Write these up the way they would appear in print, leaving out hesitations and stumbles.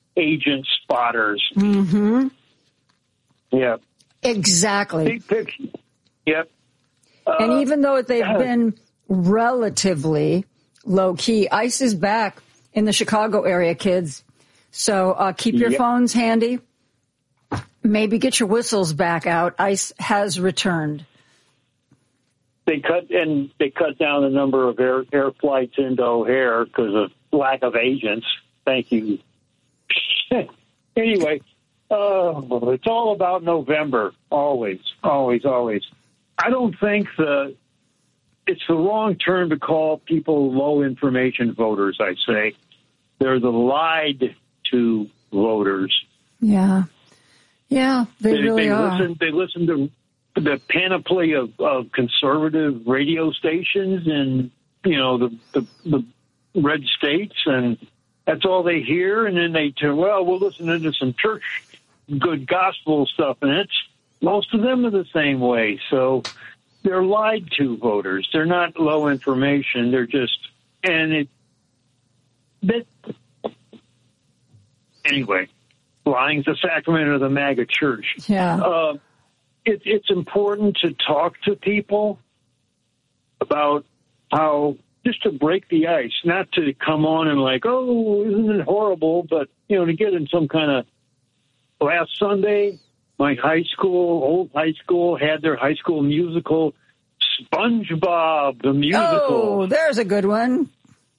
agent spotters. Mm-hmm. Yeah. Exactly. Big picture. Yep. And even though they've been relatively low-key, ICE is back in the Chicago area, kids. So keep your phones handy. Maybe get your whistles back out. ICE has returned. They cut down the number of air flights into O'Hare because of lack of agents. Thank you. Anyway, it's all about November. Always. I don't think it's the wrong term to call people low information voters. I say they're the lied to voters. Yeah, they really are. They listen to the panoply of conservative radio stations in the red states, and that's all they hear. And then they turn, we'll listen to some church good gospel stuff, and most of them are the same way. So they're lied to voters. They're not low information. They're just anyway. Lying's the sacrament of the MAGA church. Yeah. It's important to talk to people about how, just to break the ice, not to come on and like, oh, isn't it horrible? But, to get in some kind of, last Sunday, my old high school had their high school musical, SpongeBob, the musical. Oh, there's a good one.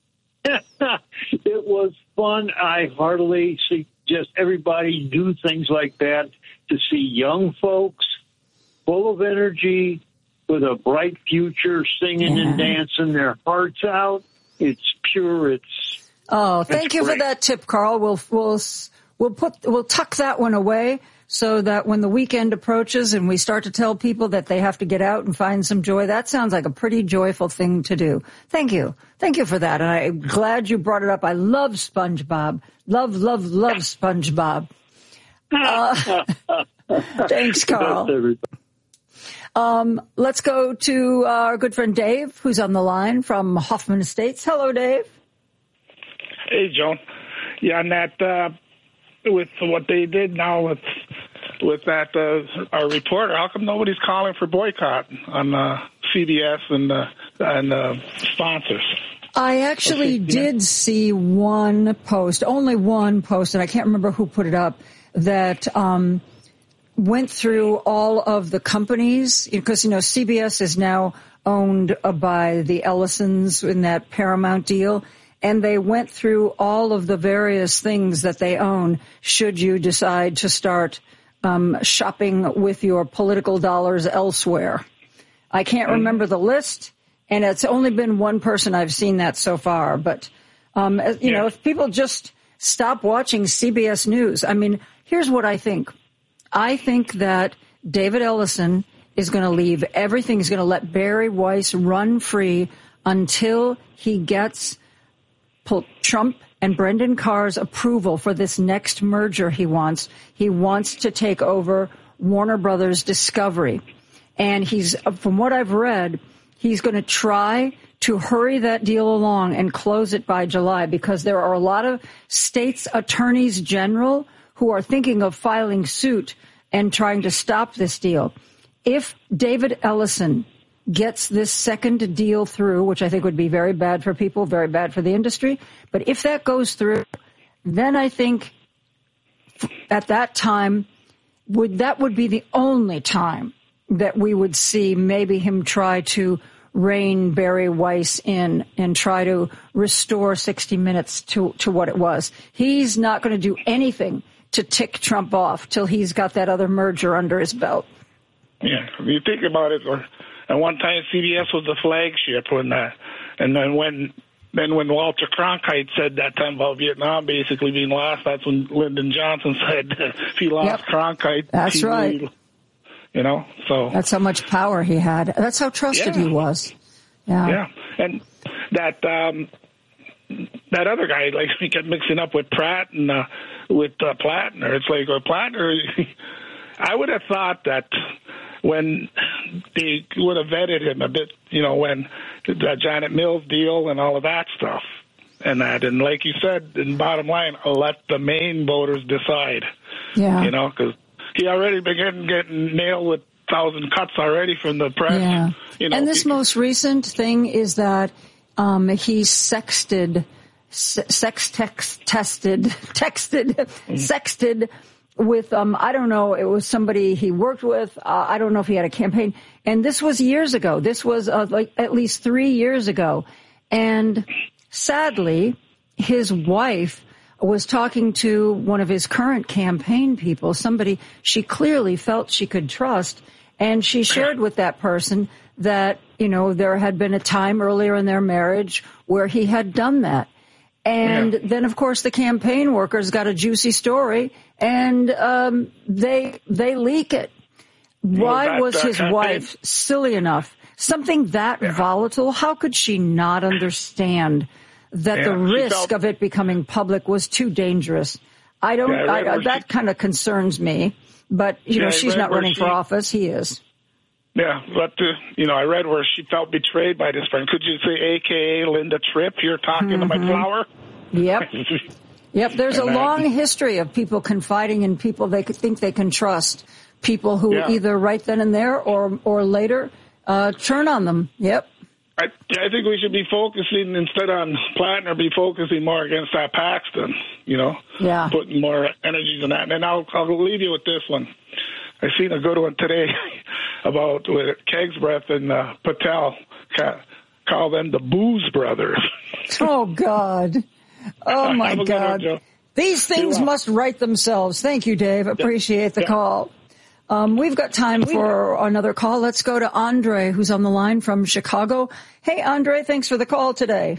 It was fun. I heartily suggest everybody do things like that to see young folks full of energy with a bright future, singing and dancing their hearts out. It's pure. Thank you for that tip, Carl. We'll tuck that one away so that when the weekend approaches and we start to tell people that they have to get out and find some joy, that sounds like a pretty joyful thing to do. Thank you. Thank you for that. And I'm glad you brought it up. I love SpongeBob. Love SpongeBob. Thanks, Carl. Let's go to our good friend Dave, who's on the line from Hoffman Estates. Hello, Dave. Hey, Joan. Yeah, and that with what they did now with that our reporter, how come nobody's calling for boycott on CBS and sponsors? I actually did see one post, only one post, and I can't remember who put it up, that went through all of the companies, because, CBS is now owned by the Ellisons in that Paramount deal, and they went through all of the various things that they own should you decide to start shopping with your political dollars elsewhere. I can't remember the list, and it's only been one person I've seen that so far. But, if people just stop watching CBS News, here's what I think. I think that David Ellison is going to leave everything. He's going to let Barry Weiss run free until he gets Trump and Brendan Carr's approval for this next merger he wants. He wants to take over Warner Brothers Discovery. And from what I've read, he's going to try to hurry that deal along and close it by July, because there are a lot of states' attorneys general who are thinking of filing suit and trying to stop this deal. If David Ellison gets this second deal through, which I think would be very bad for people, very bad for the industry, but if that goes through, then I think at that time, that would be the only time that we would see maybe him try to rein Barry Weiss in and try to restore 60 Minutes to what it was. He's not going to do anything to tick Trump off till he's got that other merger under his belt. Yeah, if you think about it, at one time CBS was the flagship and then when Walter Cronkite said that time about Vietnam basically being lost, that's when Lyndon Johnson said if he lost Cronkite, that's right. So that's how much power he had. That's how trusted he was. Yeah. And that other guy, like, he kept mixing up with Pratt and with Plattner. It's like, Plattner, I would have thought that when they would have vetted him a bit, when the Janet Mills deal and all of that stuff, and that. And like you said, in bottom line, let the main voters decide. Yeah. You know, because he already began getting nailed with 1,000 cuts already from the press. Yeah. You know, and this most recent thing is that he sexted with, I don't know, it was somebody he worked with. I don't know if he had a campaign. And this was years ago. This was like at least 3 years ago. And sadly, his wife was talking to one of his current campaign people, somebody she clearly felt she could trust. And she shared with that person that, you know, there had been a time earlier in their marriage where he had done that. And then, of course, the campaign workers got a juicy story, and they leak it. Why was his wife silly enough? Something that volatile? How could she not understand that the risk of it becoming public was too dangerous? I don't. That kind of concerns me. But you know, she's not running for office. He is. Yeah, but, you know, I read where she felt betrayed by this friend. Could you say A.K.A. Linda Tripp, you're talking to my flower? Yep. Yep, there's a long history of people confiding in people they think they can trust. People who either right then and there or later turn on them. Yep. I think we should be focusing, instead on Plattner, be focusing more against that Paxton, you know? Yeah. Putting more energies in that. And I'll leave you with this one. I seen a good one today about with Kegsbreth and Patel. Call them the Booze Brothers. Oh, God. Oh, my God. These things must right themselves. Thank you, Dave. Appreciate the call. We've got time for another call. Let's go to Andre, who's on the line from Chicago. Hey, Andre, thanks for the call today.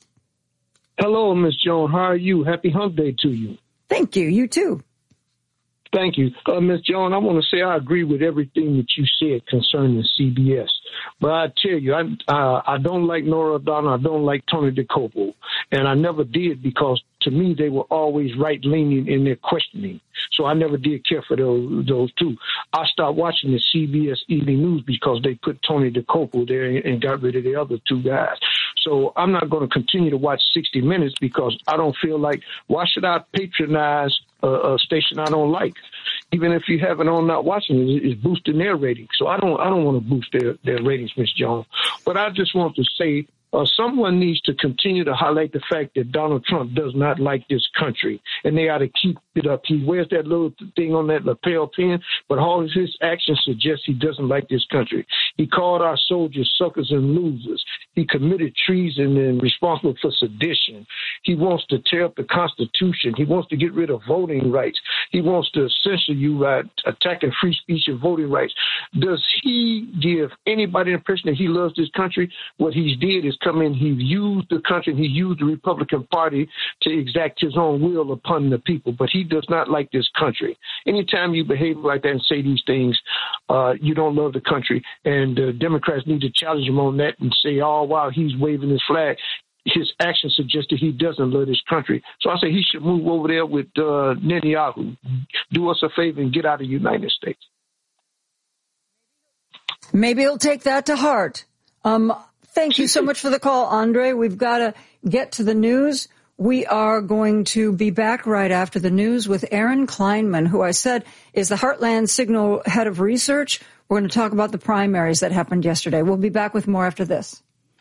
Hello, Miss Joan. How are you? Happy Hump Day to you. Thank you. You too. Thank you. Ms. Joan, I want to say I agree with everything that you said concerning CBS. But I tell you, I don't like Norah O'Donnell. I don't like Tony DeCopo. And I never did, because to me, they were always right-leaning in their questioning. So I never did care for those two. I stopped watching the CBS Evening News because they put Tony DeCopo there and got rid of the other two guys. So I'm not going to continue to watch 60 Minutes because I don't feel like, why should I patronize a station I don't like? Even if you have it on not watching it, it's boosting their ratings. So I don't want to boost their ratings, Miss Jones. But I just want to say, someone needs to continue to highlight the fact that Donald Trump does not like this country, and they ought to keep it up. He wears that little thing on that lapel pin, but all of his actions suggest he doesn't like this country. He called our soldiers suckers and losers. He committed treason and responsible for sedition. He wants to tear up the Constitution. He wants to get rid of voting rights. He wants to censor you by attacking free speech and voting rights. Does he give anybody the impression that he loves this country? What he's did is come in, he's used the country, he used the Republican Party to exact his own will upon the people, but he does not like this country. Anytime you behave like that and say these things, you don't love the country, and Democrats need to challenge him on that and say, oh, wow, he's waving his flag. His actions suggest that he doesn't love this country. So I say he should move over there with Netanyahu. Do us a favor and get out of the United States. Maybe he'll take that to heart. Thank you so much for the call, Andre. We've got to get to the news. We are going to be back right after the news with Aaron Kleinman, who I said is the Heartland Signal head of research. We're going to talk about the primaries that happened yesterday. We'll be back with more after this.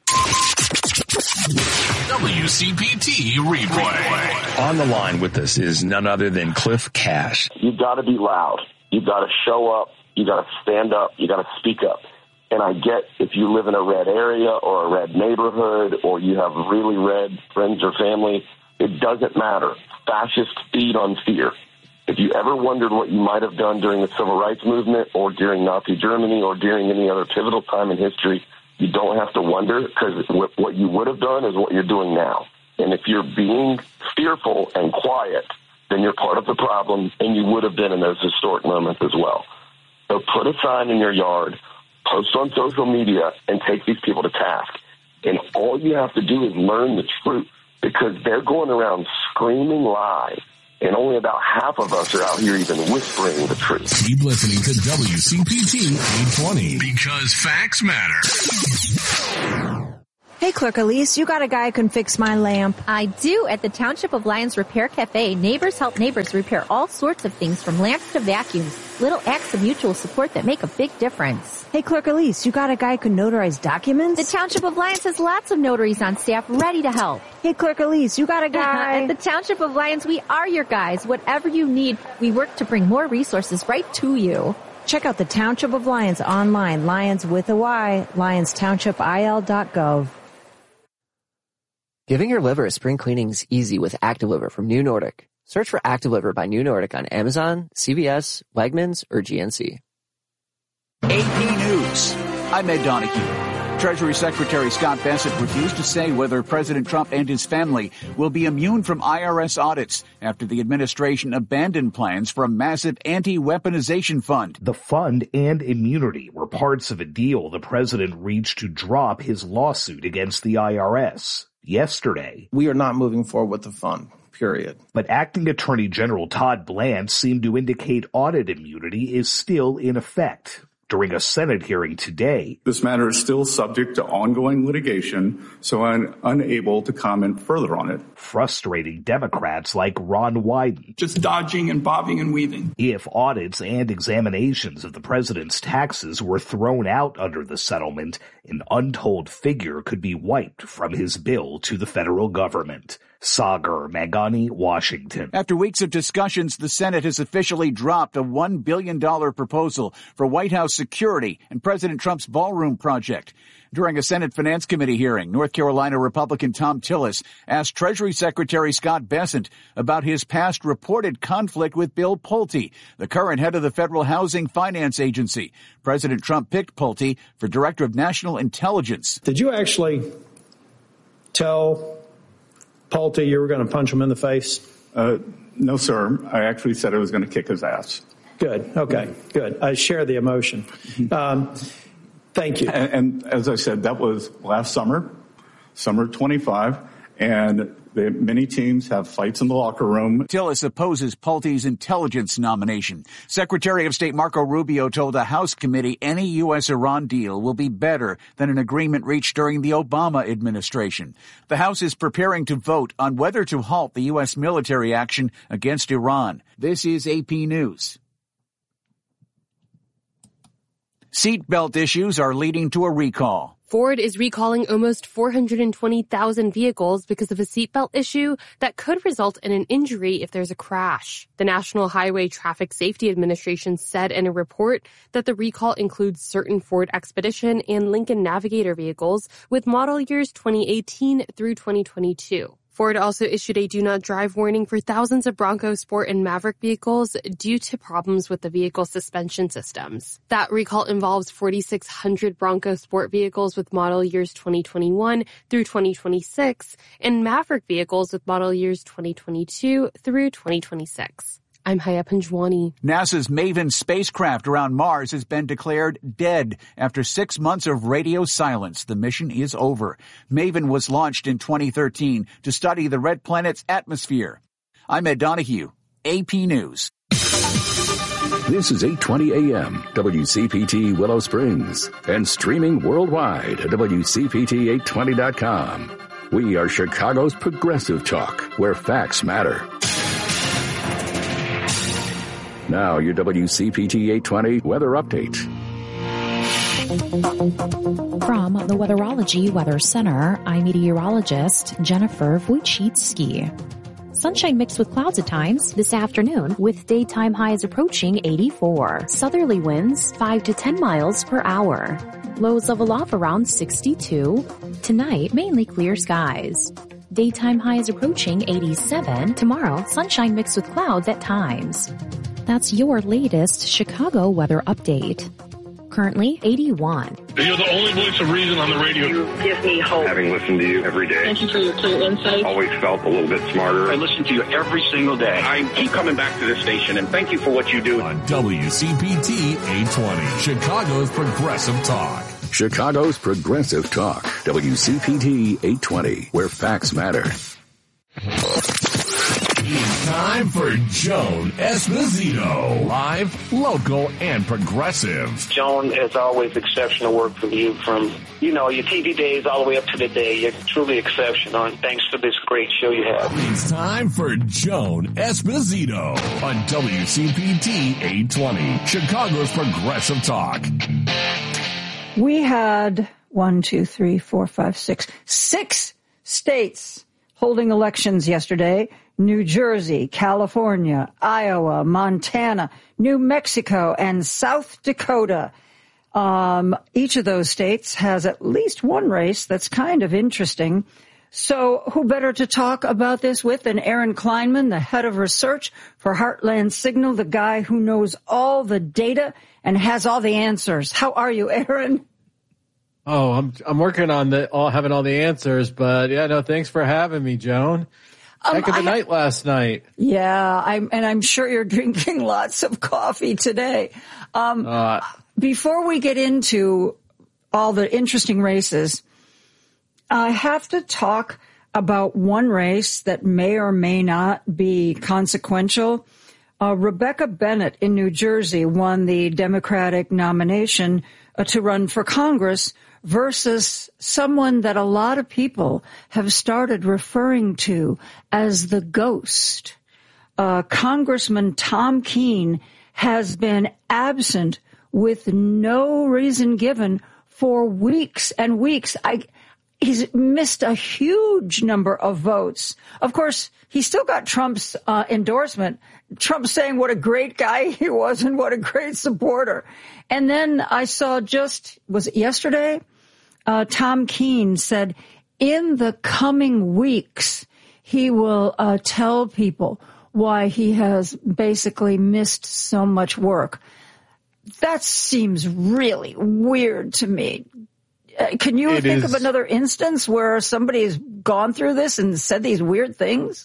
WCPT replay. On the line with us is none other than Cliff Cash. You've got to be loud. You've got to show up. You got to stand up. You got to speak up. And I get if you live in a red area or a red neighborhood or you have really red friends or family, it doesn't matter. Fascists feed on fear. If you ever wondered what you might have done during the Civil Rights Movement or during Nazi Germany or during any other pivotal time in history, you don't have to wonder, because what you would have done is what you're doing now. And if you're being fearful and quiet, then you're part of the problem, and you would have been in those historic moments as well. So put a sign in your yard, post on social media, and take these people to task. And all you have to do is learn the truth, because they're going around screaming lies, and only about half of us are out here even whispering the truth. Keep listening to WCPT 820, because facts matter. Hey, Clerk Elise, you got a guy who can fix my lamp? I do. At the Township of Lyons Repair Cafe, neighbors help neighbors repair all sorts of things from lamps to vacuums. Little acts of mutual support that make a big difference. Hey, Clerk Elise, you got a guy who can notarize documents? The Township of Lyons has lots of notaries on staff ready to help. Hey, Clerk Elise, you got a guy? At the Township of Lyons, we are your guys. Whatever you need, we work to bring more resources right to you. Check out the Township of Lyons online, Lyons with a Y, LyonsTownshipIL.gov. Giving your liver a spring cleaning is easy with Active Liver from New Nordic. Search for Active Liver by New Nordic on Amazon, CVS, Wegmans, or GNC. AP News. I'm Ed Donahue. Treasury Secretary Scott Bessent refused to say whether President Trump and his family will be immune from IRS audits after the administration abandoned plans for a massive anti-weaponization fund. The fund and immunity were parts of a deal the president reached to drop his lawsuit against the IRS. Yesterday, we are not moving forward with the fund, period. But Acting Attorney General Todd Blanche seemed to indicate audit immunity is still in effect. During a Senate hearing today, this matter is still subject to ongoing litigation, so I'm unable to comment further on it. Frustrating Democrats like Ron Wyden. Just dodging and bobbing and weaving. If audits and examinations of the president's taxes were thrown out under the settlement, an untold figure could be wiped from his bill to the federal government. Sagar Magani, Washington. After weeks of discussions, the Senate has officially dropped a $1 billion proposal for White House security and President Trump's ballroom project. During a Senate Finance Committee hearing, North Carolina Republican Tom Tillis asked Treasury Secretary Scott Bessent about his past reported conflict with Bill Pulte, the current head of the Federal Housing Finance Agency. President Trump picked Pulte for Director of National Intelligence. Did you actually tell Pulte you were going to punch him in the face? No, sir. I actually said I was going to kick his ass. Good. Okay, good. I share the emotion. Thank you. And as I said, that was last summer 25, and many teams have fights in the locker room. Tillis opposes Pulte's intelligence nomination. Secretary of State Marco Rubio told a House committee any U.S.-Iran deal will be better than an agreement reached during the Obama administration. The House is preparing to vote on whether to halt the U.S. military action against Iran. This is AP News. Seatbelt issues are leading to a recall. Ford is recalling almost 420,000 vehicles because of a seatbelt issue that could result in an injury if there's a crash. The National Highway Traffic Safety Administration said in a report that the recall includes certain Ford Expedition and Lincoln Navigator vehicles with model years 2018 through 2022. Ford also issued a do not drive warning for thousands of Bronco Sport and Maverick vehicles due to problems with the vehicle suspension systems. That recall involves 4,600 Bronco Sport vehicles with model years 2021 through 2026 and Maverick vehicles with model years 2022 through 2026. I'm Haya Panjwani. NASA's MAVEN spacecraft around Mars has been declared dead. After 6 months of radio silence, the mission is over. MAVEN was launched in 2013 to study the red planet's atmosphere. I'm Ed Donahue, AP News. This is 820 AM, WCPT Willow Springs, and streaming worldwide at WCPT820.com. We are Chicago's progressive talk, where facts matter. Now, your WCPT 820 weather update. From the Weatherology Weather Center, I'm meteorologist Jennifer Wojcicki. Sunshine mixed with clouds at times this afternoon with daytime highs approaching 84. Southerly winds 5 to 10 miles per hour. Lows level off around 62. Tonight, mainly clear skies. Daytime highs approaching 87. Tomorrow, sunshine mixed with clouds at times. That's your latest Chicago weather update. Currently 81. You're the only voice of reason on the radio. You give me hope. Having listened to you every day. Thank you for your clear insight. Always felt a little bit smarter. I listen to you every single day. I keep coming back to this station, and thank you for what you do. On WCPT 820, Chicago's Progressive Talk. Chicago's Progressive Talk. WCPT 820, where facts matter. It's time for Joan Esposito. Live, local, and progressive. Joan, as always, exceptional work from you from, your TV days all the way up to today. You're truly exceptional, and thanks for this great show you have. It's time for Joan Esposito on WCPT 820, Chicago's Progressive Talk. We had 6 states holding elections yesterday. New Jersey, California, Iowa, Montana, New Mexico, and South Dakota. Each of those states has at least one race that's kind of interesting. So who better to talk about this with than Aaron Kleinman, the head of research for Heartland Signal, the guy who knows all the data and has all the answers. How are you, Aaron? Oh, I'm working on having all the answers, but thanks for having me, Joan. Heck of a night last night. Yeah, I'm sure you're drinking lots of coffee today. Before we get into all the interesting races, I have to talk about one race that may or may not be consequential. Rebecca Bennett in New Jersey won the Democratic nomination to run for Congress versus someone that a lot of people have started referring to as the ghost. Congressman Tom Keene has been absent with no reason given for weeks and weeks. He's missed a huge number of votes. Of course, he still got Trump's endorsement. Trump saying what a great guy he was and what a great supporter. And then I saw was it yesterday? Tom Keene said in the coming weeks, he will tell people why he has basically missed so much work. That seems really weird to me. Can you think of another instance where somebody's gone through this and said these weird things?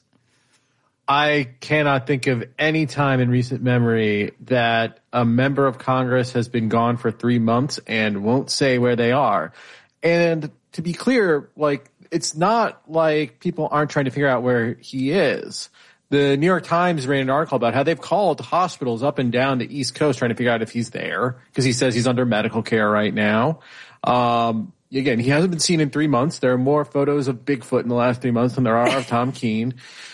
I cannot think of any time in recent memory that a member of Congress has been gone for 3 months and won't say where they are. And to be clear, it's not like people aren't trying to figure out where he is. The New York Times ran an article about how they've called hospitals up and down the East Coast trying to figure out if he's there because he says he's under medical care right now. Again, he hasn't been seen in 3 months. There are more photos of Bigfoot in the last 3 months than there are of Tom Keene.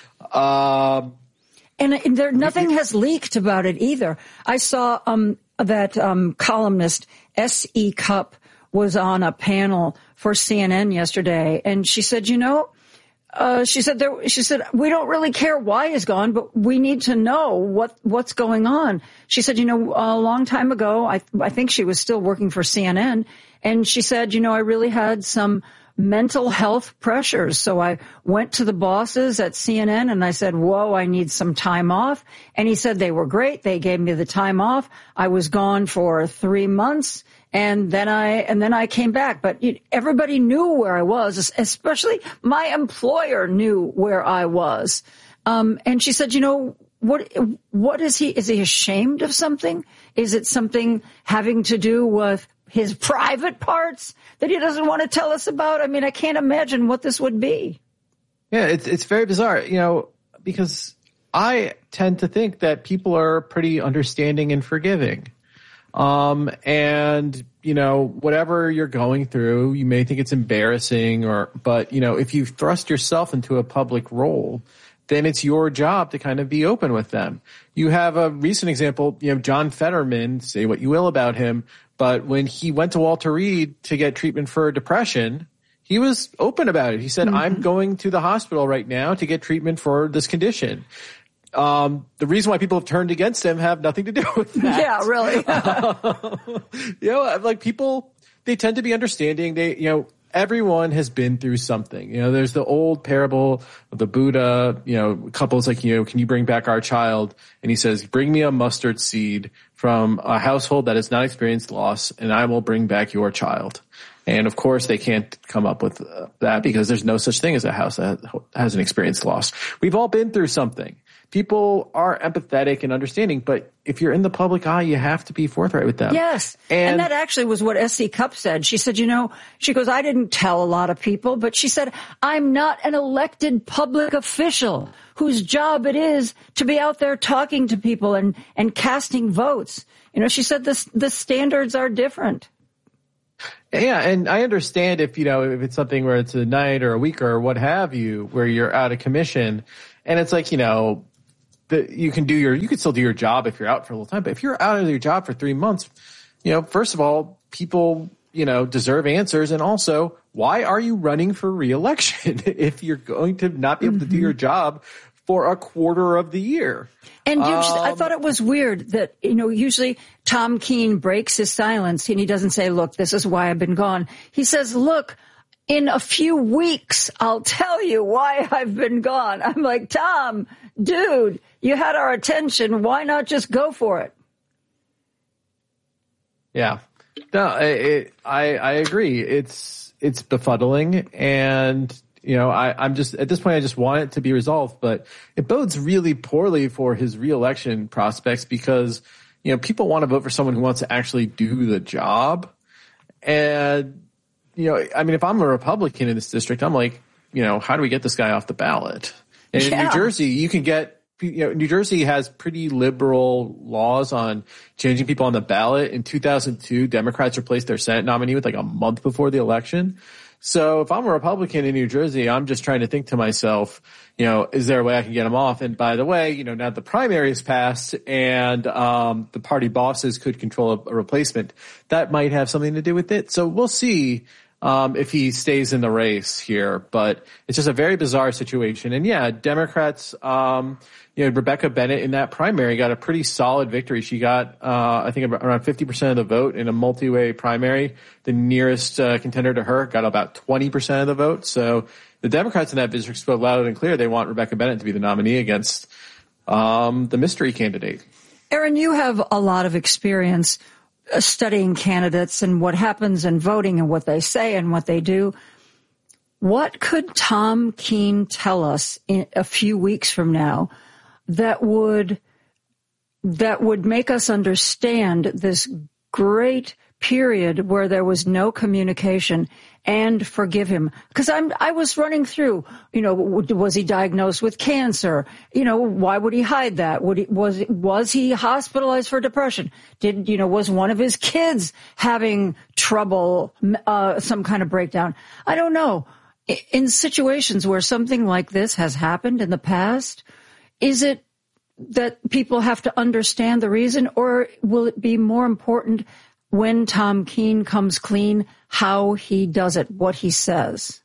And nothing has leaked about it either. I saw that columnist S.E. Cupp was on a panel for CNN yesterday, and she said, she said we don't really care why he's gone, but we need to know what's going on. She said, a long time ago, I think she was still working for CNN, and she said, I really had some mental health pressures. So I went to the bosses at CNN and I said, whoa, I need some time off. And he said they were great. They gave me the time off. I was gone for 3 months. And then I came back, but everybody knew where I was, especially my employer knew where I was. And she said, what is he ashamed of something? Is it something having to do with his private parts that he doesn't want to tell us about? I mean, I can't imagine what this would be. Yeah, it's very bizarre, because I tend to think that people are pretty understanding and forgiving. And whatever you're going through, you may think it's embarrassing but if you thrust yourself into a public role, then it's your job to kind of be open with them. You have a recent example, John Fetterman, say what you will about him, but when he went to Walter Reed to get treatment for depression, he was open about it. He said, I'm going to the hospital right now to get treatment for this condition. The reason why people have turned against him have nothing to do with that. Yeah, really. People, they tend to be understanding. Everyone has been through something. There's the old parable of the Buddha, couples can you bring back our child? And he says, bring me a mustard seed from a household that has not experienced loss, and I will bring back your child. And of course, they can't come up with that because there's no such thing as a house that hasn't experienced loss. We've all been through something. people are empathetic and understanding, but if you're in the public eye, you have to be forthright with them. Yes. And that actually was what S.C. Cupp said. She said, she goes, I didn't tell a lot of people, but she said, I'm not an elected public official whose job it is to be out there talking to people and casting votes. She said the standards are different. Yeah, and I understand if it's something where it's a night or a week or what have you, where you're out of commission, and it's like, you can still do your job if you're out for a little time. But if you're out of your job for 3 months, first of all, people, deserve answers. And also, why are you running for re-election if you're going to not be able to do your job for a quarter of the year? And I thought it was weird that, usually Tom Keene breaks his silence and he doesn't say, look, this is why I've been gone. He says, look, in a few weeks, I'll tell you why I've been gone. I'm like, Tom, dude, you had our attention. Why not just go for it? Yeah. No, I agree. It's befuddling. And, I'm just, at this point, I just want it to be resolved. But it bodes really poorly for his reelection prospects because, people want to vote for someone who wants to actually do the job. And, if I'm a Republican in this district, I'm like, how do we get this guy off the ballot? And in New Jersey, you can get, New Jersey has pretty liberal laws on changing people on the ballot. In 2002, Democrats replaced their Senate nominee with like a month before the election. So if I'm a Republican in New Jersey, I'm just trying to think to myself, is there a way I can get him off? And by the way, now the primary is passed and the party bosses could control a replacement. That might have something to do with it. So we'll see if he stays in the race here. But it's just a very bizarre situation. And yeah, Democrats, Rebecca Bennett in that primary got a pretty solid victory. She got, I think around 50% of the vote in a multi-way primary. The nearest contender to her got about 20% of the vote. So the Democrats in that district spoke loud and clear. They want Rebecca Bennett to be the nominee against the mystery candidate. Aaron, you have a lot of experience studying candidates and what happens in voting and what they say and what they do. What could Tom Keene tell us in a few weeks from now that would make us understand this great period where there was no communication and forgive him? Because I was running through, was he diagnosed with cancer? Why would he hide that? Was he hospitalized for depression? Was one of his kids having trouble, some kind of breakdown? I don't know. In situations where something like this has happened in the past, is it that people have to understand the reason, or will it be more important when Tom Keene comes clean, how he does it, what he says?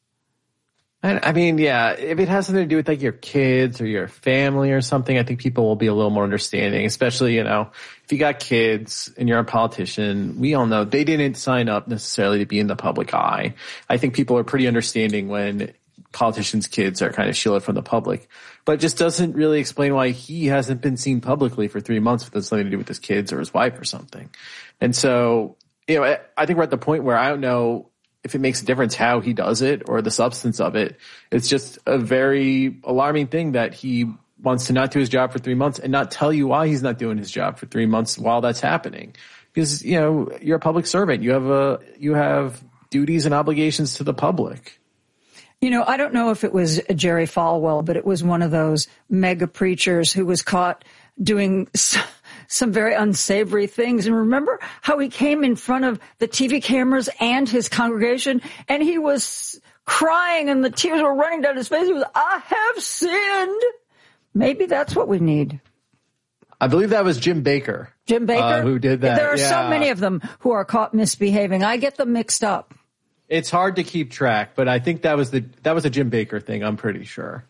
I mean, yeah, if it has something to do with like your kids or your family or something, I think people will be a little more understanding, especially, if you got kids and you're a politician, we all know they didn't sign up necessarily to be in the public eye. I think people are pretty understanding when politicians' kids are kind of shielded from the public, but it just doesn't really explain why he hasn't been seen publicly for 3 months if it's something to do with his kids or his wife or something. And so, I think we're at the point where I don't know if it makes a difference how he does it or the substance of it. It's just a very alarming thing that he wants to not do his job for 3 months and not tell you why he's not doing his job for 3 months while that's happening. Because, you're a public servant. You have duties and obligations to the public. I don't know if it was Jerry Falwell, but it was one of those mega preachers who was caught doing some very unsavory things. And remember how he came in front of the TV cameras and his congregation, and he was crying and the tears were running down his face. He was, I have sinned. Maybe that's what we need. I believe that was Jim Baker. Jim Baker? Who did that. There are so many of them who are caught misbehaving. I get them mixed up. It's hard to keep track, but I think that was a Jim Baker thing, I'm pretty sure.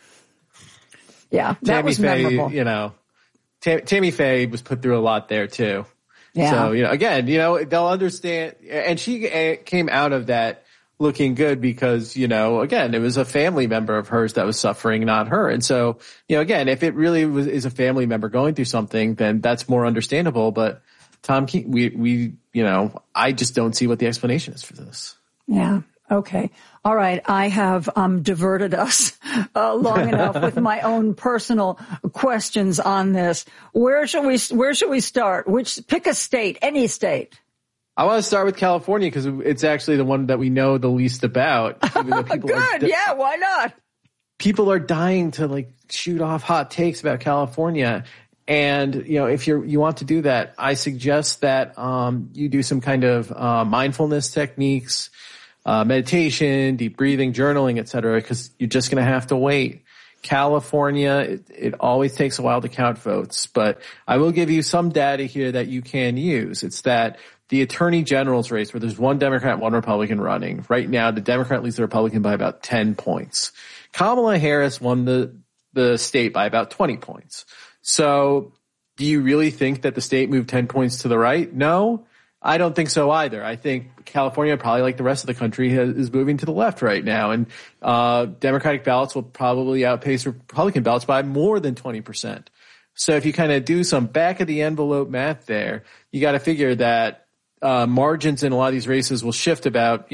Yeah, that was memorable. Tammy Faye was put through a lot there too. Yeah. So, again, they'll understand. And she came out of that looking good because, again, it was a family member of hers that was suffering, not her. And so, again, if it really is a family member going through something, then that's more understandable. But Tom Keene, I just don't see what the explanation is for this. Yeah. Okay. All right. I have diverted us long enough with my own personal questions on this. Where should we start? Pick a state, any state. I want to start with California because it's actually the one that we know the least about. Even though people Good. Yeah. Why not? People are dying to shoot off hot takes about California. And, if you want to do that, I suggest that you do some kind of mindfulness techniques, meditation, deep breathing, journaling, et cetera, because you're just going to have to wait. California, it always takes a while to count votes, but I will give you some data here that you can use. It's that the attorney general's race, where there's one Democrat, one Republican running, right now the Democrat leads the Republican by about 10 points. Kamala Harris won the state by about 20 points. So do you really think that the state moved 10 points to the right? No, I don't think so either. I think California, probably like the rest of the country, is moving to the left right now. And Democratic ballots will probably outpace Republican ballots by more than 20%. So if you kind of do some back-of-the-envelope math there, you got to figure that margins in a lot of these races will shift about,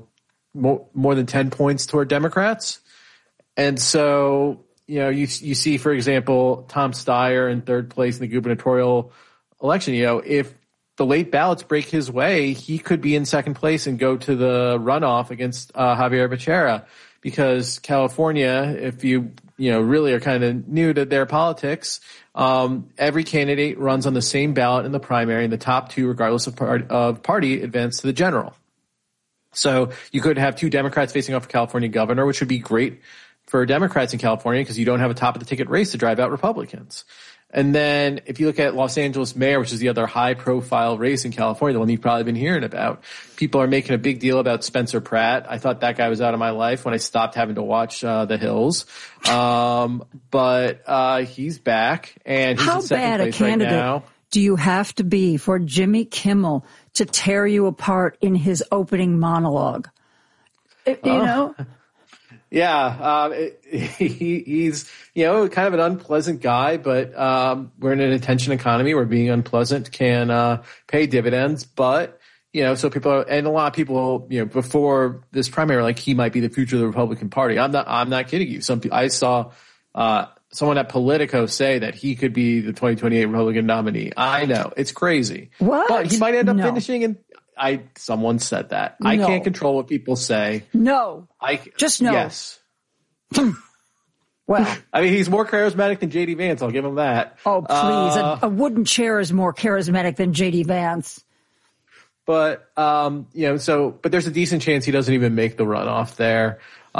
more than 10 points toward Democrats. And so, you see, for example, Tom Steyer in third place in the gubernatorial election. If the late ballots break his way, he could be in second place and go to the runoff against Javier Becerra, because California, if you really are kind of new to their politics, every candidate runs on the same ballot in the primary, and the top two, regardless of party, advance to the general. So you could have two Democrats facing off for California governor, which would be great for Democrats in California because you don't have a top-of-the-ticket race to drive out Republicans. And then if you look at Los Angeles mayor, which is the other high-profile race in California, the one you've probably been hearing about, people are making a big deal about Spencer Pratt. I thought that guy was out of my life when I stopped having to watch The Hills. But he's back, and he's in second place right now. How bad a candidate do you have to be for Jimmy Kimmel to tear you apart in his opening monologue? Yeah, he's kind of an unpleasant guy, but we're in an attention economy where being unpleasant can pay dividends. But so people and a lot of people, before this primary, like he might be the future of the Republican Party. I'm not kidding you. I saw someone at Politico say that he could be the 2028 Republican nominee. I know, it's crazy. What? But he might end up finishing in. Someone said that. No. I can't control what people say. No. Just no. Yes. Well. I mean, he's more charismatic than J.D. Vance. I'll give him that. Oh, please. A wooden chair is more charismatic than J.D. Vance. But, but there's a decent chance he doesn't even make the runoff there.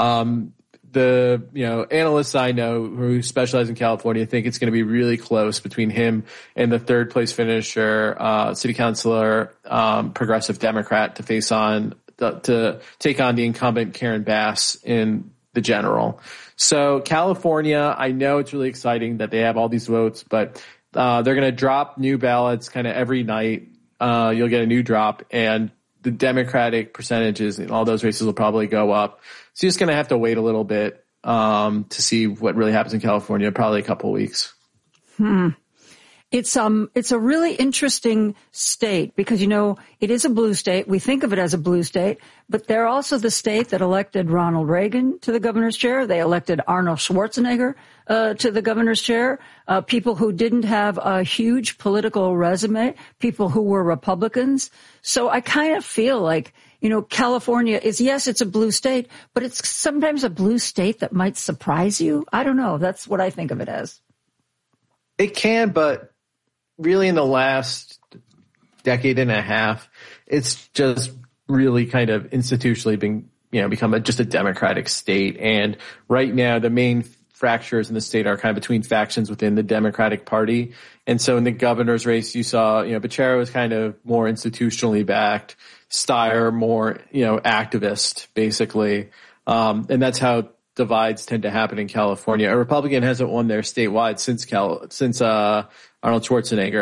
The analysts I know who specialize in California think it's going to be really close between him and the third place finisher, city councilor, progressive Democrat to take on the incumbent Karen Bass in the general. So California, I know it's really exciting that they have all these votes, but they're going to drop new ballots kind of every night. You'll get a new drop, and the Democratic percentages in all those races will probably go up. So you're just going to have to wait a little bit to see what really happens in California, probably a couple of weeks. It's a really interesting state because, it is a blue state. We think of it as a blue state, but they're also the state that elected Ronald Reagan to the governor's chair. They elected Arnold Schwarzenegger to the governor's chair. People who didn't have a huge political resume, people who were Republicans. So I kind of feel like, California is, yes, it's a blue state, but it's sometimes a blue state that might surprise you. I don't know. That's what I think of it as. It can, but really in the last decade and a half, it's just really kind of institutionally become just a Democratic state. And right now, the main fractures in the state are kind of between factions within the Democratic Party. And so in the governor's race, you saw, Becerra was kind of more institutionally backed, Steyer more, activist, basically. And that's how divides tend to happen in California. A Republican hasn't won there statewide since Arnold Schwarzenegger.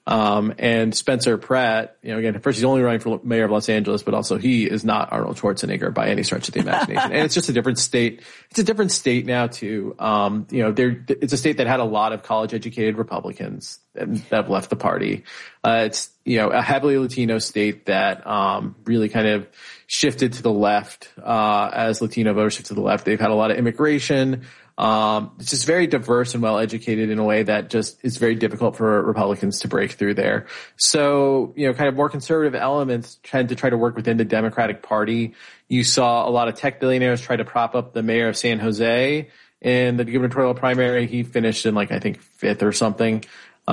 And Spencer Pratt, again, first he's only running for mayor of Los Angeles, but also he is not Arnold Schwarzenegger by any stretch of the imagination. And it's just a different state. It's a different state now too. It's a state that had a lot of college educated Republicans that have left the party. It's, a heavily Latino state that, really kind of shifted to the left, as Latino voters shift to the left. They've had a lot of immigration. It's just very diverse and well educated in a way that just is very difficult for Republicans to break through there. So, kind of more conservative elements tend to try to work within the Democratic Party. You saw a lot of tech billionaires try to prop up the mayor of San Jose in the gubernatorial primary. He finished in I think 5th or something.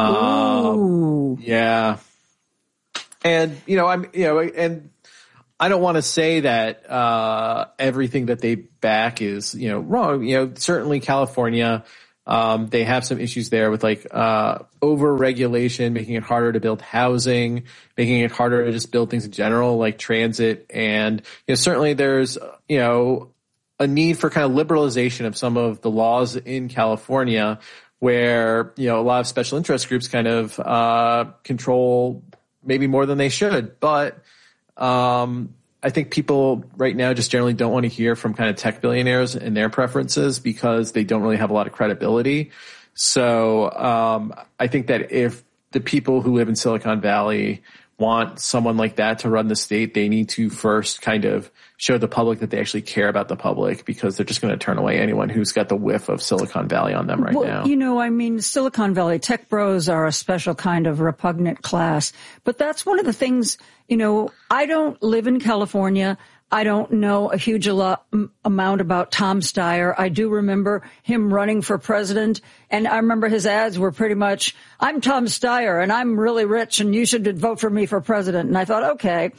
Yeah. And, and I don't want to say that everything that they back is, wrong. Certainly California, they have some issues there with over-regulation, making it harder to build housing, making it harder to just build things in general, like transit. And, certainly there's, a need for kind of liberalization of some of the laws in California where, a lot of special interest groups kind of control maybe more than they should. But I think people right now just generally don't want to hear from kind of tech billionaires and their preferences because they don't really have a lot of credibility. So I think that if the people who live in Silicon Valley want someone like that to run the state, they need to first kind of show the public that they actually care about the public, because they're just going to turn away anyone who's got the whiff of Silicon Valley on them now. Silicon Valley tech bros are a special kind of repugnant class. But that's one of the things, I don't live in California. I don't know a huge amount about Tom Steyer. I do remember him running for president, and I remember his ads were pretty much, I'm Tom Steyer, and I'm really rich, and you should vote for me for president. And I thought, okay.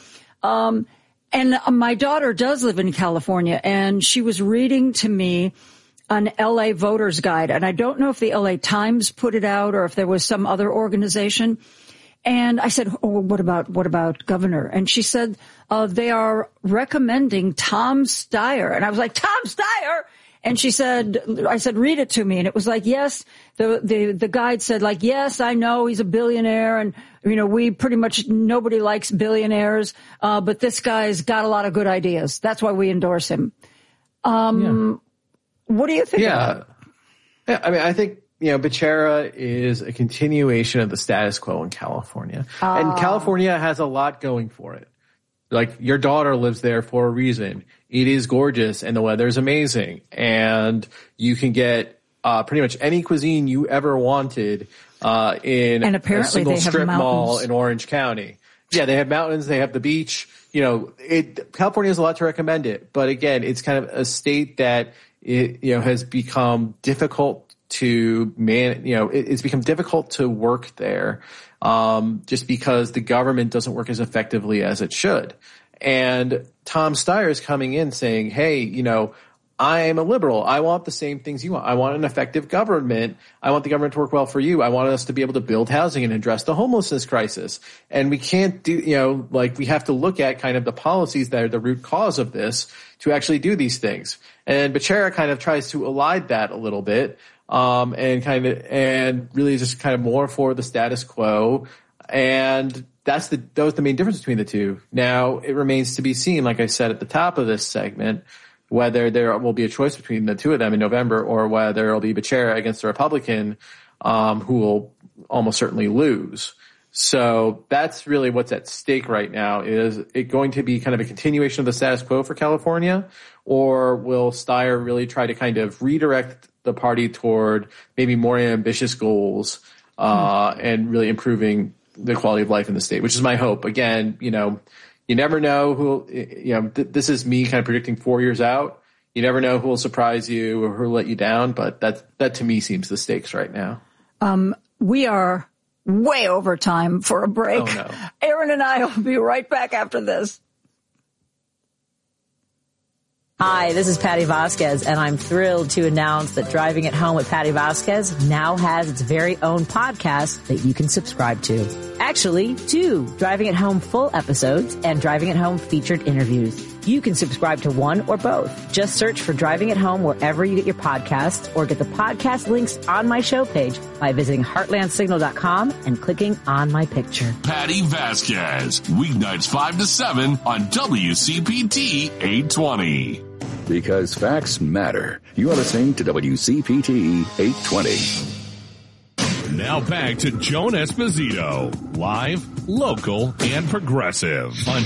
And my daughter does live in California, and she was reading to me an LA Voters Guide. And I don't know if the LA Times put it out or if there was some other organization. And I said, what about governor? And she said, they are recommending Tom Steyer. And I was like, Tom Steyer? And I said, read it to me. And it was like, yes, the guide said yes, I know he's a billionaire. And, we pretty much, nobody likes billionaires. But this guy's got a lot of good ideas. That's why we endorse him. What do you think? Yeah. I mean, I think, Becerra is a continuation of the status quo in California. And California has a lot going for it. Your daughter lives there for a reason. It is gorgeous and the weather is amazing. And you can get pretty much any cuisine you ever wanted in a single strip mall in Orange County. Yeah, they have mountains. They have the beach. California has a lot to recommend it. But again, it's kind of a state that has become difficult to it's become difficult to work there, just because the government doesn't work as effectively as it should. And Tom Steyer is coming in saying, hey, I am a liberal. I want the same things you want. I want an effective government. I want the government to work well for you. I want us to be able to build housing and address the homelessness crisis. And we can't do, we have to look at kind of the policies that are the root cause of this to actually do these things. And Becerra kind of tries to elide that a little bit, and really just kind of more for the status quo. And that was the main difference between the two. Now it remains to be seen, like I said at the top of this segment, whether there will be a choice between the two of them in November, or whether it'll be Becerra against a Republican, who will almost certainly lose. So that's really what's at stake right now. Is it going to be kind of a continuation of the status quo for California, or will Steyer really try to kind of redirect the party toward maybe more ambitious goals, and really improving the quality of life in the state, which is my hope. Again, you never know who, this is me kind of predicting 4 years out. You never know who will surprise you or who will let you down, but that to me seems the stakes right now. We are way over time for a break. Oh, no. Aaron and I will be right back after this. Hi, this is Patty Vasquez, and I'm thrilled to announce that Driving It Home with Patty Vasquez now has its very own podcast that you can subscribe to. Actually, 2 Driving It Home full episodes and Driving It Home featured interviews. You can subscribe to one or both. Just search for Driving It Home wherever you get your podcasts, or get the podcast links on my show page by visiting heartlandsignal.com and clicking on my picture. Patty Vasquez, weeknights 5 to 7 on WCPT 820. Because facts matter. You are listening to WCPT 820. Now back to Joan Esposito, live, local, and progressive on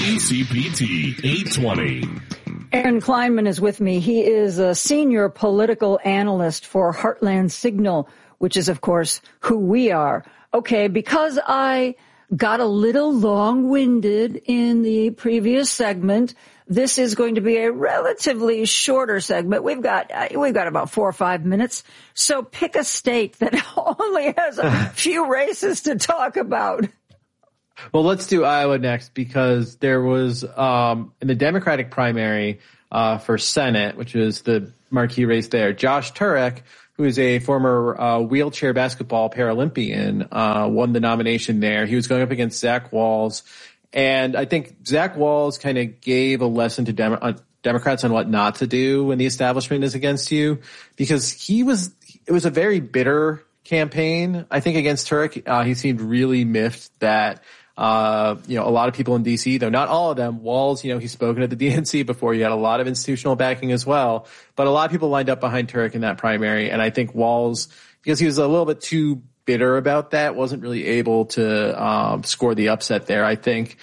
WCPT 820. Aaron Kleinman is with me. He is a senior political analyst for Heartland Signal, which is, of course, who we are. Okay, because I got a little long-winded in the previous segment, this is going to be a relatively shorter segment. We've got about 4 or 5 minutes. So pick a state that only has a few races to talk about. Well, let's do Iowa next, because there was in the Democratic primary for Senate, which is the marquee race there, Josh Turek, who is a former wheelchair basketball Paralympian, won the nomination there. He was going up against Zach Walz. And I think Zach Walz kind of gave a lesson to Democrats on what not to do when the establishment is against you, because it was a very bitter campaign, I think, against Turek. He seemed really miffed that, a lot of people in DC, though not all of them, Walz, he's spoken at the DNC before. You had a lot of institutional backing as well, but a lot of people lined up behind Turek in that primary. And I think Walz, because he was a little bit too bitter about that, wasn't really able to score the upset there. I think,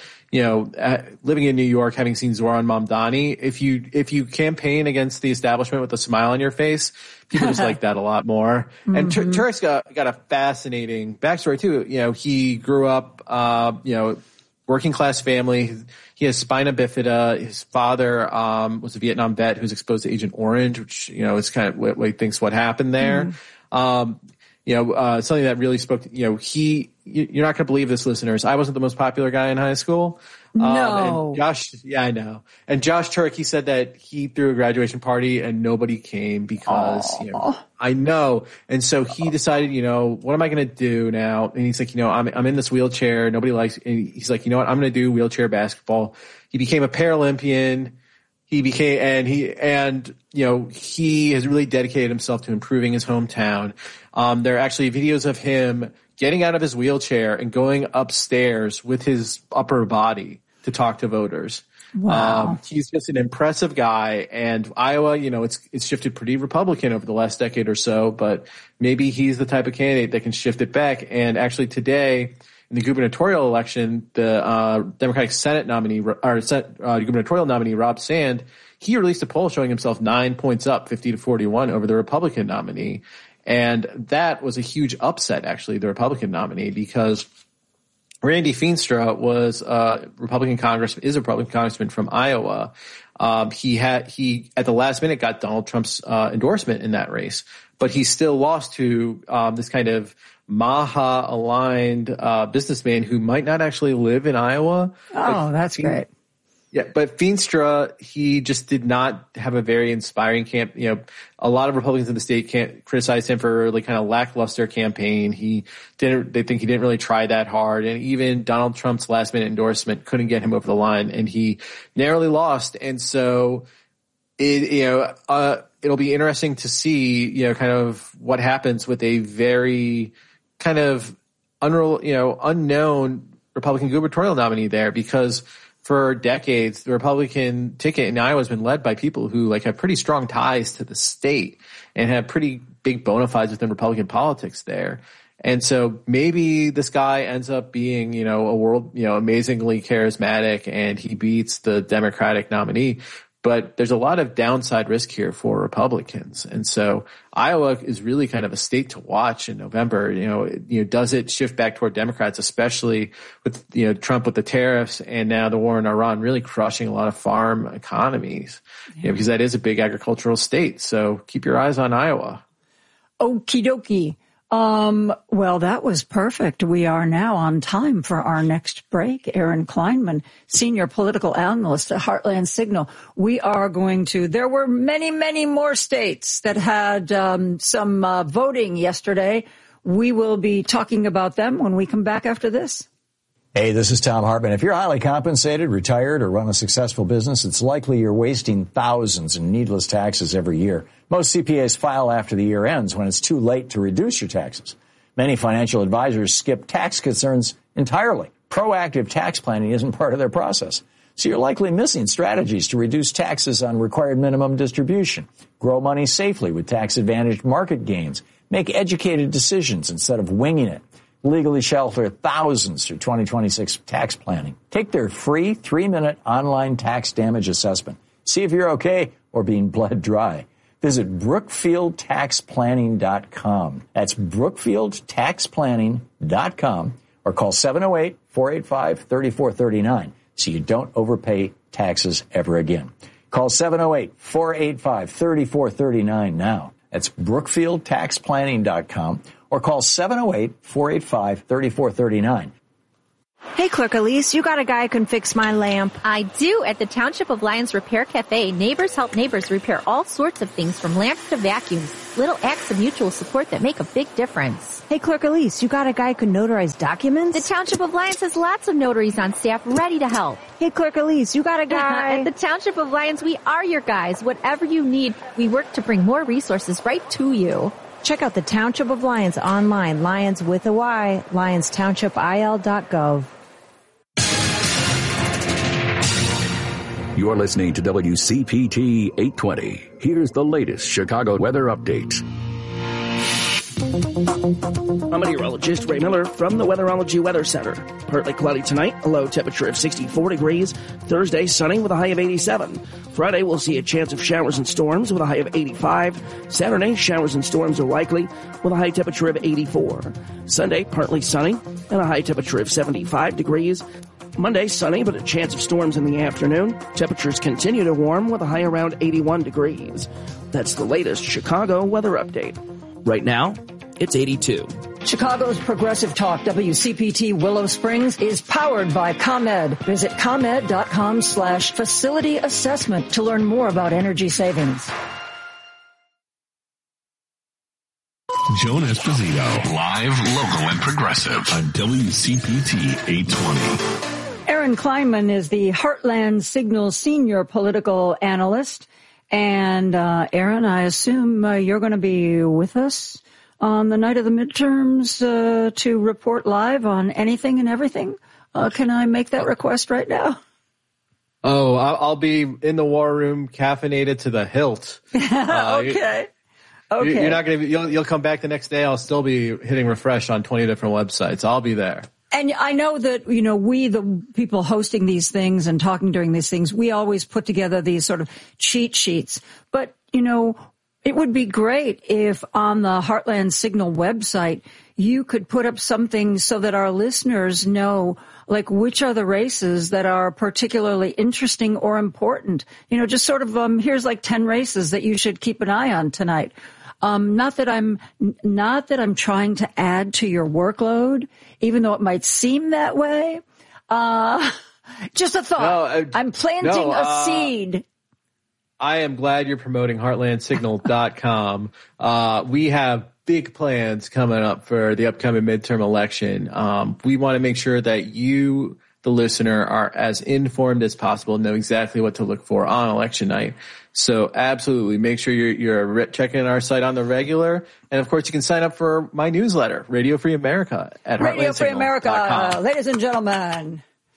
living in New York, having seen Zoran Mamdani, if you campaign against the establishment with a smile on your face, people just like that a lot more. Mm-hmm. And Turek's got a fascinating backstory too. He grew up, working class family. He has spina bifida. His father was a Vietnam vet who was exposed to Agent Orange, which is kind of what he thinks what happened there. Mm-hmm. Something that really spoke to, you're not going to believe this, listeners. I wasn't the most popular guy in high school. No. I know. And Josh Turek, he said that he threw a graduation party and nobody came because, I know. And so he decided, what am I going to do now? And he's like, I'm in this wheelchair. Nobody likes, and he's like, what? I'm going to do wheelchair basketball. He became a Paralympian. He has really dedicated himself to improving his hometown. There are actually videos of him getting out of his wheelchair and going upstairs with his upper body to talk to voters. Wow. He's just an impressive guy. And Iowa, it's shifted pretty Republican over the last decade or so, but maybe he's the type of candidate that can shift it back. And actually today, in the gubernatorial election, the Democratic Senate nominee, gubernatorial nominee, Rob Sand, he released a poll showing himself 9 points up, 50-41 over the Republican nominee. And that was a huge upset, actually, the Republican nominee, because Randy Feenstra was a Republican congressman from Iowa. He at the last minute got Donald Trump's endorsement in that race, but he still lost to this kind of Maha-aligned businessman who might not actually live in Iowa. Oh, that's great. Yeah, but Feenstra, he just did not have a very inspiring camp. A lot of Republicans in the state criticized him for a really kind of lackluster campaign. They think he didn't really try that hard. And even Donald Trump's last minute endorsement couldn't get him over the line, and he narrowly lost. And so it'll be interesting to see, kind of what happens with a very kind of unknown Republican gubernatorial nominee there, because for decades, the Republican ticket in Iowa has been led by people who have pretty strong ties to the state and have pretty big bona fides within Republican politics there. And so maybe this guy ends up being, amazingly charismatic and he beats the Democratic nominee. But there's a lot of downside risk here for Republicans. And so Iowa is really kind of a state to watch in November. Does it shift back toward Democrats, especially with, Trump with the tariffs and now the war in Iran really crushing a lot of farm economies, because that is a big agricultural state. So keep your eyes on Iowa. Okie dokie. Well, that was perfect. We are now on time for our next break. Aaron Kleinman, senior political analyst at Heartland Signal. There were many, many more states that had some voting yesterday. We will be talking about them when we come back after this. Hey, this is Tom Hartman. If you're highly compensated, retired, or run a successful business, it's likely you're wasting thousands in needless taxes every year. Most CPAs file after the year ends when it's too late to reduce your taxes. Many financial advisors skip tax concerns entirely. Proactive tax planning isn't part of their process. So you're likely missing strategies to reduce taxes on required minimum distribution, grow money safely with tax-advantaged market gains, make educated decisions instead of winging it, legally shelter thousands through 2026 tax planning. Take their free 3-minute online tax damage assessment. See if you're okay or being bled dry. Visit BrookfieldTaxPlanning.com. That's BrookfieldTaxPlanning.com or call 708-485-3439 so you don't overpay taxes ever again. Call 708-485-3439 now. That's BrookfieldTaxPlanning.com or call 708-485-3439. Hey, Clerk Elise, you got a guy who can fix my lamp. I do. At the Township of Lyons Repair Cafe, neighbors help neighbors repair all sorts of things from lamps to vacuums. Little acts of mutual support that make a big difference. Hey, Clerk Elise, you got a guy who can notarize documents? The Township of Lyons has lots of notaries on staff ready to help. Hey, Clerk Elise, you got a guy? At the Township of Lyons, we are your guys. Whatever you need, we work to bring more resources right to you. Check out the Township of Lyons online, Lyons with a Y, LyonsTownshipIL.gov. You're listening to WCPT 820. Here's the latest Chicago weather update. I'm meteorologist Ray Miller from the Weatherology Weather Center. Partly cloudy tonight, a low temperature of 64 degrees. Thursday, sunny with a high of 87. Friday, we'll see a chance of showers and storms with a high of 85. Saturday, showers and storms are likely with a high temperature of 84. Sunday, partly sunny and a high temperature of 75 degrees. Monday, sunny, but a chance of storms in the afternoon. Temperatures continue to warm with a high around 81 degrees. That's the latest Chicago weather update. Right now, it's 82. Chicago's Progressive Talk, WCPT Willow Springs, is powered by ComEd. Visit ComEd.com/facility assessment to learn more about energy savings. Joan Esposito, live, local, and progressive on WCPT 820. Aaron Kleinman is the Heartland Signal senior political analyst. And Aaron, I assume you're going to be with us on the night of the midterms to report live on anything and everything. Can I make that request right now? Oh, I'll be in the war room, caffeinated to the hilt. Okay. Okay. You're not going to. You'll come back the next day. I'll still be hitting refresh on 20 different websites. I'll be there. And I know that, we, the people hosting these things and talking during these things, we always put together these sort of cheat sheets. But, it would be great if on the Heartland Signal website, you could put up something so that our listeners know, like, which are the races that are particularly interesting or important. Just sort of, here's like 10 races that you should keep an eye on tonight. Not that I'm trying to add to your workload, even though it might seem that way. Just a thought. No, I'm planting a seed. I am glad you're promoting heartlandsignal.com. We have big plans coming up for the upcoming midterm election. We want to make sure that you, the listener, are as informed as possible, know exactly what to look for on election night. So absolutely, make sure you're checking our site on the regular. And, of course, you can sign up for my newsletter, Radio Free America, at Radio Free America, ladies and gentlemen.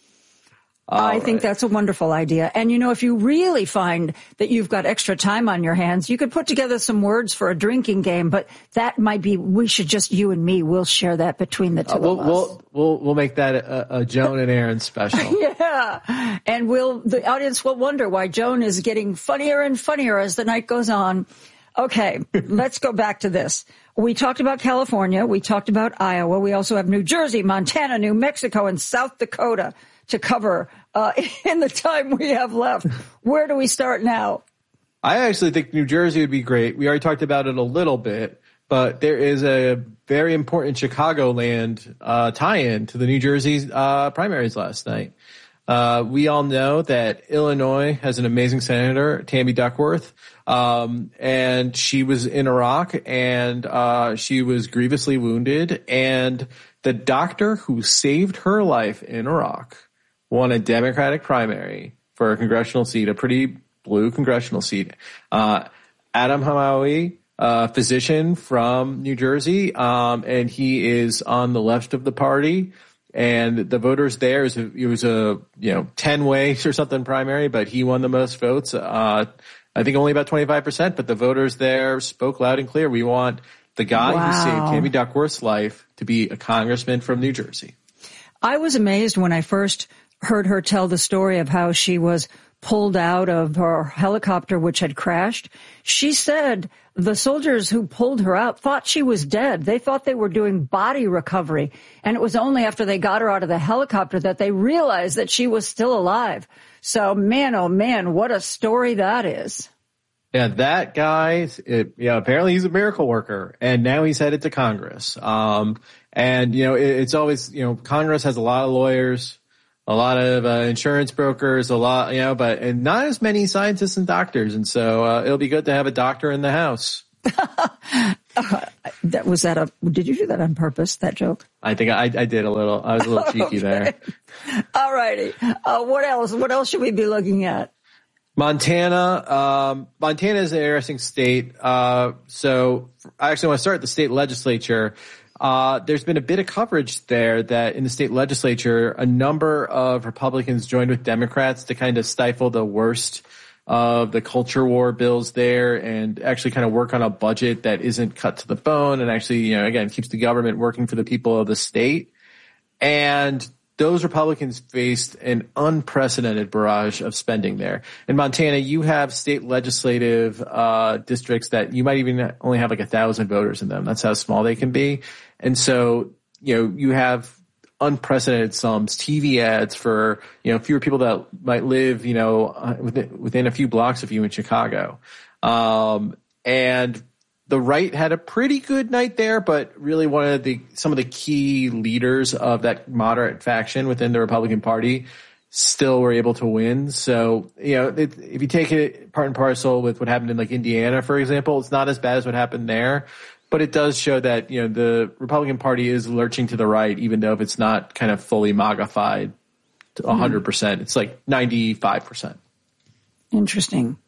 I think that's a wonderful idea. And, if you really find that you've got extra time on your hands, you could put together some words for a drinking game, but that might be, we should just, you and me, we'll share that between the two of us. We'll make that a Joan and Aaron special. Yeah. And the audience will wonder why Joan is getting funnier and funnier as the night goes on. Okay, let's go back to this. We talked about California. We talked about Iowa. We also have New Jersey, Montana, New Mexico, and South Dakota to cover in the time we have left. Tie do we start now? I actually think New Jersey would be great. We already talked about it a little bit, but there is a very important Chicagoland tie-in to the New Jersey primaries last night. We all know that Illinois has an amazing senator, Tammy Duckworth, and she was in Iraq, and she was grievously wounded, and the doctor who saved her life in Iraq won a Democratic primary for a congressional seat, a pretty blue congressional seat. Adam Hamawi, a physician from New Jersey, and he is on the left of the party. And the voters there, it was a 10-way or something primary, but he won the most votes. I think only about 25%, but the voters there spoke loud and clear. We want the guy who saved Tammy Duckworth's life to be a congressman from New Jersey. I was amazed when I first heard her tell the story of how she was pulled out of her helicopter, which had crashed. She said the soldiers who pulled her out thought she was dead. They thought they were doing body recovery. And it was only after they got her out of the helicopter that they realized that she was still alive. So, man, oh, man, what a story that is. Yeah, that guy, apparently he's a miracle worker, and now he's headed to Congress. It's always, Congress has a lot of lawyers, a lot of insurance brokers, but not as many scientists and doctors. And so it'll be good to have a doctor in the House. Did you do that on purpose, that joke? I think I did a little. I was a little cheeky there. All righty. What else? What else should we be looking at? Montana. Montana is an interesting state. So I actually want to start at the state legislature. There's been a bit of coverage there that in the state legislature, a number of Republicans joined with Democrats to kind of stifle the worst of the culture war bills there and actually kind of work on a budget that isn't cut to the bone and actually, again, keeps the government working for the people of the state. And those Republicans faced an unprecedented barrage of spending there. In Montana, you have state legislative districts that you might even only have like 1,000 voters in them. That's how small they can be. And so, you have unprecedented sums, TV ads for, fewer people that might live, within a few blocks of you in Chicago. And the right had a pretty good night there, but really some of the key leaders of that moderate faction within the Republican Party still were able to win. So, if you take it part and parcel with what happened in like Indiana, for example, it's not as bad as what happened there, but it does show that, the Republican Party is lurching to the right, even though if it's not kind of fully MAGA-fied to 100%, it's like 95%. Interesting.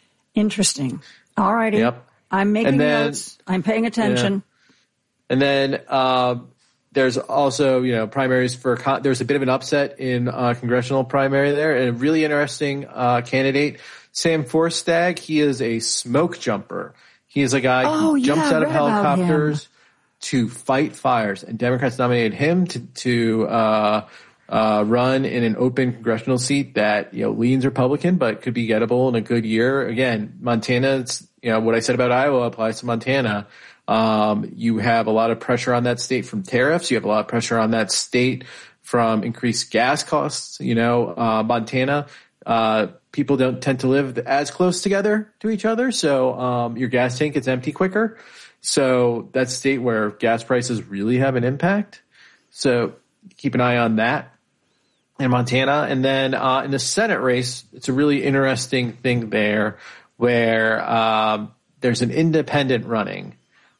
All righty. Yep. I'm making notes. I'm paying attention. Yeah. And then there's also, primaries for there's a bit of an upset in congressional primary there, and a really interesting candidate, Sam Forstag. He is a smoke jumper. He is a guy who jumps out of helicopters to fight fires, and Democrats nominated him to run in an open congressional seat that leans Republican but could be gettable in a good year. Again, Montana's. What I said about Iowa applies to Montana. You have a lot of pressure on that state from tariffs. You have a lot of pressure on that state from increased gas costs. Montana, people don't tend to live as close together to each other. So, your gas tank gets empty quicker. So that's a state where gas prices really have an impact. So keep an eye on that in Montana. And then, in the Senate race, it's a really interesting thing there, where there's an independent running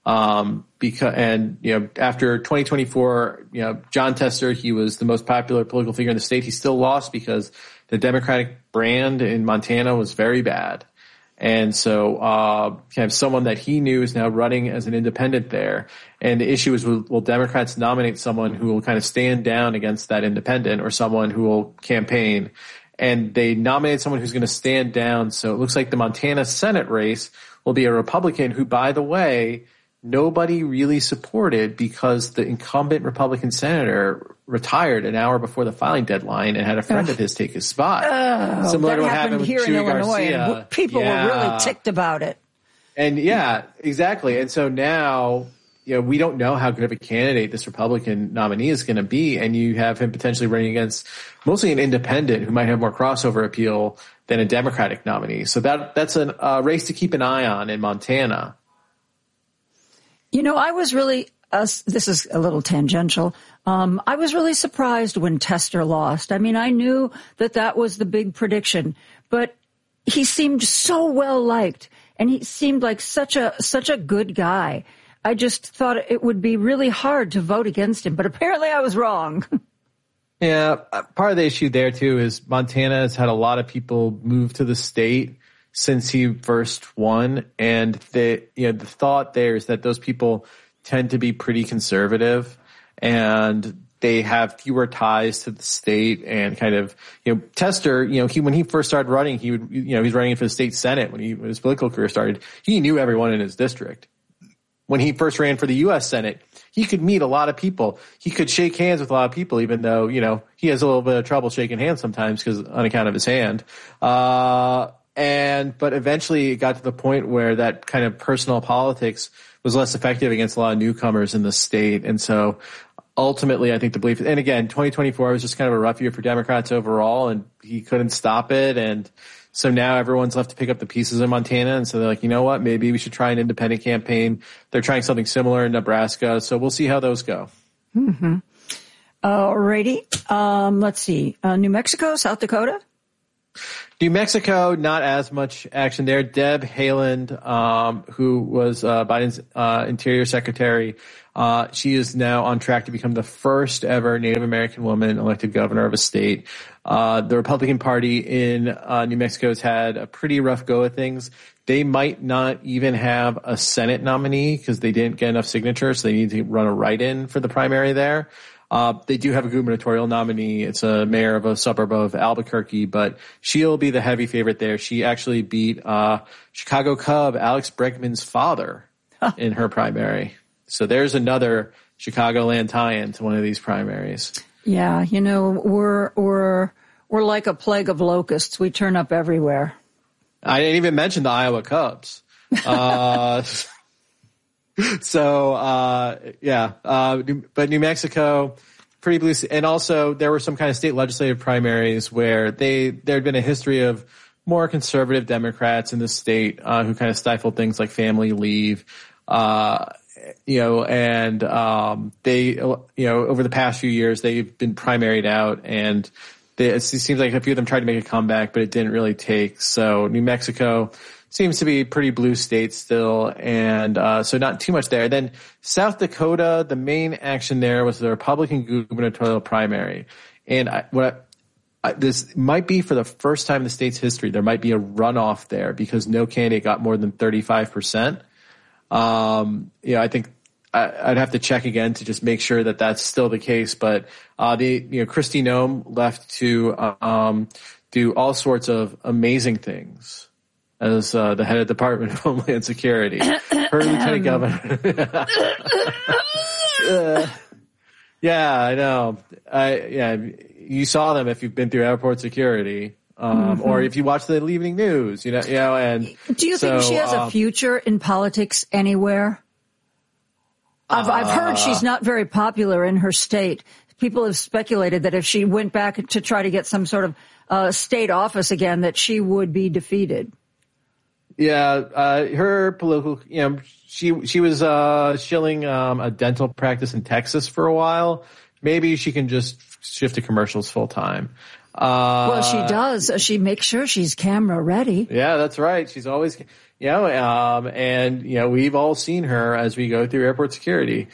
after 2024, John Tester, he was the most popular political figure in the state. He still lost because the Democratic brand in Montana was very bad. And so kind of someone that he knew is now running as an independent there. And the issue is, will Democrats nominate someone who will kind of stand down against that independent, or someone who will campaign? And they nominated someone who's going to stand down. So it looks like the Montana Senate race will be a Republican who, by the way, nobody really supported because the incumbent Republican senator retired an hour before the filing deadline and had a friend of his take his spot. Similar to what happened with here in Illinois. Garcia. People were really ticked about it. And yeah, exactly. And so now, we don't know how good of a candidate this Republican nominee is going to be. And you have him potentially running against mostly an independent who might have more crossover appeal than a Democratic nominee. So that's a race to keep an eye on in Montana. I was really, this is a little tangential. I was really surprised when Tester lost. I mean, I knew that was the big prediction, but he seemed so well liked, and he seemed like such a good guy. I just thought it would be really hard to vote against him, but apparently I was wrong. Yeah, part of the issue there too is Montana has had a lot of people move to the state since he first won, and the thought there is that those people tend to be pretty conservative, and they have fewer ties to the state. And kind of, Tester, when he first started running, he was running for the state Senate when his political career started. He knew everyone in his district. When he first ran for the U.S. Senate, he could meet a lot of people. He could shake hands with a lot of people, even though, he has a little bit of trouble shaking hands sometimes on account of his hand. But eventually it got to the point where that kind of personal politics was less effective against a lot of newcomers in the state. And so ultimately, I think the belief, and again, 2024 was just kind of a rough year for Democrats overall, and he couldn't stop it. And so now everyone's left to pick up the pieces in Montana. And so they're like, you know what, maybe we should try an independent campaign. They're trying something similar in Nebraska. So we'll see how those go. Mm-hmm. Alrighty. Let's see. New Mexico, South Dakota? New Mexico, not as much action there. Deb Haaland, who was Biden's Interior Secretary, she is now on track to become the first ever Native American woman elected governor of a state. The Republican Party in New Mexico has had a pretty rough go of things. They might not even have a Senate nominee because they didn't get enough signatures, so they need to run a write-in for the primary there. They do have a gubernatorial nominee. It's a mayor of a suburb of Albuquerque, but she'll be the heavy favorite there. She actually beat Chicago Cub Alex Bregman's father in her primary. So there's another Chicagoland tie-in to one of these primaries. Yeah, we're like a plague of locusts. We turn up everywhere. I didn't even mention the Iowa Cubs. But New Mexico, pretty blue. And also there were some kind of state legislative primaries where there had been a history of more conservative Democrats in the state, who kind of stifled things like family leave, over the past few years, they've been primaried out, and it seems like a few of them tried to make a comeback, but it didn't really take. So New Mexico seems to be a pretty blue state still, and so not too much there. Then South Dakota, the main action there was the Republican gubernatorial primary. And this might be for the first time in the state's history, there might be a runoff there because no candidate got more than 35%. I think I'd have to check again to just make sure that that's still the case. But Kristi Noem left to do all sorts of amazing things as the head of the Department of Homeland Security. Her lieutenant governor. Yeah, I know. You saw them if you've been through airport security. Or if you watch the evening news, and do you think she has a future in politics anywhere? I've heard she's not very popular in her state. People have speculated that if she went back to try to get some sort of state office again, that she would be defeated. Yeah, her political, she was shilling a dental practice in Texas for a while. Maybe she can just shift to commercials full time. Well, she does. She makes sure she's camera ready. Yeah, that's right. She's always, we've all seen her as we go through airport security.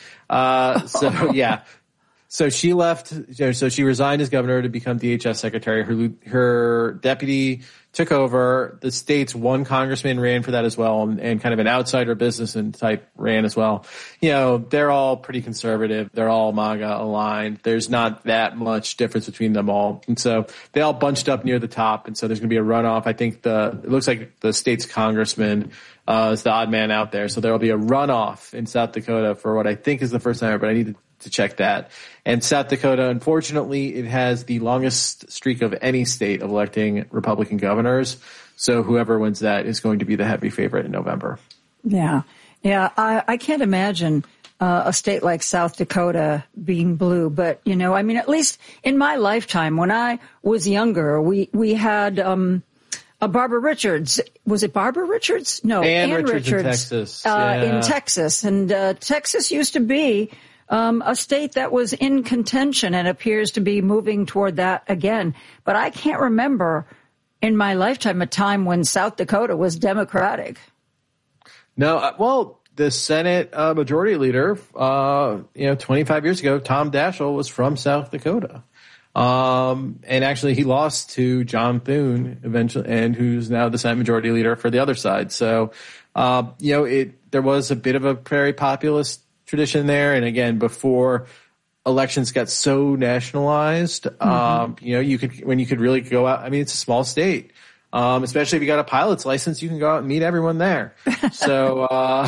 So she left, so she resigned as governor to become DHS secretary. Her deputy took over. The state's one congressman ran for that as well, and kind of an outsider businessman type ran as well. They're all pretty conservative. They're all MAGA aligned. There's not that much difference between them all. And so they all bunched up near the top. And so there's going to be a runoff. I think it looks like the state's congressman is the odd man out there. So there will be a runoff in South Dakota for what I think is the first time, but I need to check that. And South Dakota, unfortunately, it has the longest streak of any state of electing Republican governors. So whoever wins that is going to be the heavy favorite in November. Yeah. I can't imagine a state like South Dakota being blue. But, at least in my lifetime, when I was younger, we had a Barbara Richards. Was it Barbara Richards? No, Ann Richards in Texas. In Texas. And Texas used to be a state that was in contention and appears to be moving toward that again. But I can't remember in my lifetime a time when South Dakota was Democratic. No, the Senate Majority Leader, 25 years ago, Tom Daschle was from South Dakota. And actually he lost to John Thune eventually, and who's now the Senate Majority Leader for the other side. So, there was a bit of a very populist tradition there. And again, before elections got so nationalized, you could really go out. I mean, it's a small state. Especially if you got a pilot's license, you can go out and meet everyone there. So,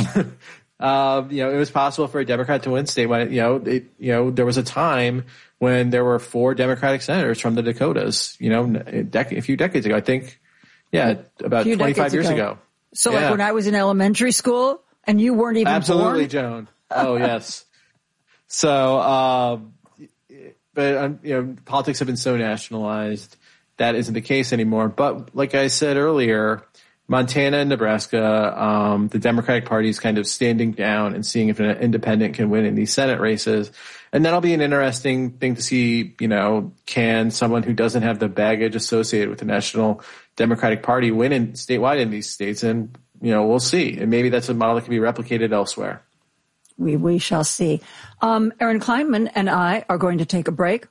it was possible for a Democrat to win statewide. There was a time when there were 4 Democratic senators from the Dakotas, a few decades ago, I think. Yeah, about 25 years ago. So like when I was in elementary school and you weren't even Absolutely, born? Joan. Oh, yes. So, politics have been so nationalized. That isn't the case anymore. But like I said earlier, Montana and Nebraska, the Democratic Party is kind of standing down and seeing if an independent can win in these Senate races. And that'll be an interesting thing to see, can someone who doesn't have the baggage associated with the National Democratic Party win statewide in these states? And, we'll see. And maybe that's a model that can be replicated elsewhere. We shall see. Aaron Kleinman and I are going to take a break.